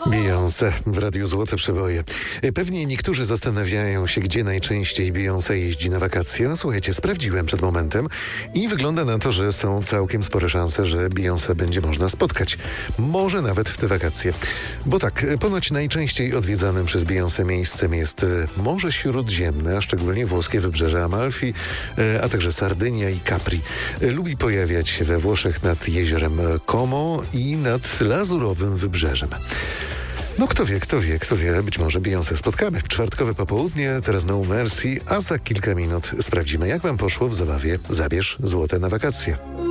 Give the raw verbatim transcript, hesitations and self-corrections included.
Beyoncé w Radiu Złote Przeboje. Pewnie niektórzy zastanawiają się, gdzie najczęściej Beyoncé jeździ na wakacje. No słuchajcie, sprawdziłem przed momentem i wygląda na to, że są całkiem spore szanse, że Beyoncé będzie można spotkać. Może nawet w te wakacje. Bo tak, ponoć najczęściej odwiedzanym przez Beyoncé miejscem jest Morze Śródziemne, a szczególnie włoskie wybrzeże Amalfi, a także Sardynia i Capri. Lubi pojawiać się we Włoszech nad jeziorem Como i nad Lazurowym Wybrzeżem. No kto wie, kto wie, kto wie, być może Beyoncé spotkamy w czwartkowe popołudnie, teraz No Mercy, a za kilka minut sprawdzimy, jak wam poszło w zabawie Zabierz Złote na wakacje.